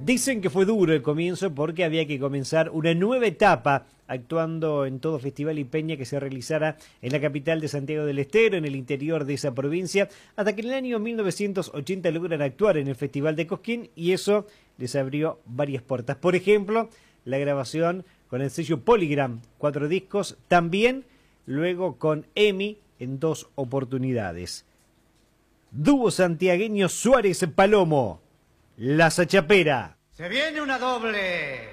Dicen que fue duro el comienzo porque había que comenzar una nueva etapa actuando en todo festival y peña que se realizara en la capital de Santiago del Estero, en el interior de esa provincia, hasta que en el año 1980 logran actuar en el Festival de Cosquín y eso les abrió varias puertas. Por ejemplo, la grabación con el sello Polygram, 4 discos, también luego con EMI en 2 oportunidades. Dúo santiagueño Suárez Palomo, La Sachapera. Se viene una doble.